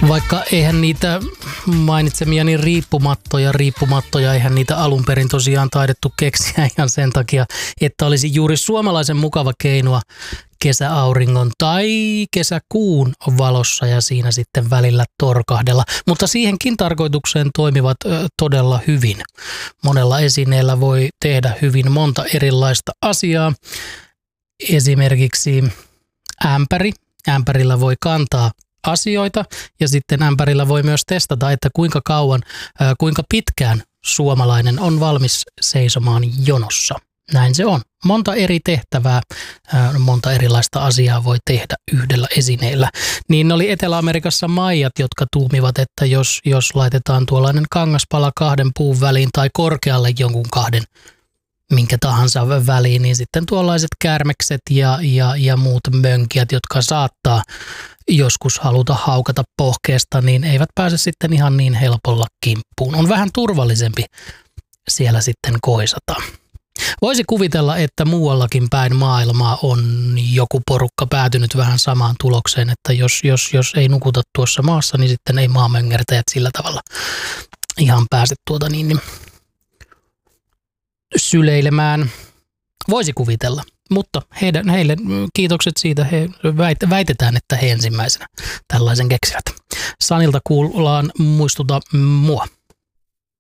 Vaikka eihän niitä mainitsemiani riippumattoja, eihän niitä alun perin tosiaan taidettu keksiä ihan sen takia, että olisi juuri suomalaisen mukava keinoa kesäauringon tai kesäkuun valossa ja siinä sitten välillä torkahdella. Mutta siihenkin tarkoitukseen toimivat todella hyvin. Monella esineellä voi tehdä hyvin monta erilaista asiaa. Esimerkiksi ämpäri. Ämpärillä voi kantaa asioita ja sitten ämpärillä voi myös testata, että kuinka pitkään suomalainen on valmis seisomaan jonossa. Näin se on. Monta eri tehtävää, monta erilaista asiaa voi tehdä yhdellä esineellä. Niin oli Etelä-Amerikassa maijat, jotka tuumivat, että jos laitetaan tuollainen kangaspala 2 puun väliin tai korkealle jonkun 2 minkä tahansa väliin, niin sitten tuollaiset käärmekset ja muut mönkijät, jotka saattaa joskus haluta haukata pohkeesta, niin eivät pääse sitten ihan niin helpolla kimppuun. On vähän turvallisempi siellä sitten koisata. Voisi kuvitella, että muuallakin päin maailmaa on joku porukka päätynyt vähän samaan tulokseen, että jos ei nukuta tuossa maassa, niin sitten ei maamöngertäjät sillä tavalla ihan pääse syleilemään. Voisi kuvitella, mutta heille kiitokset siitä. He väitetään, että he ensimmäisenä tällaisen keksivät. Sanilta kuullaan muistuta mua.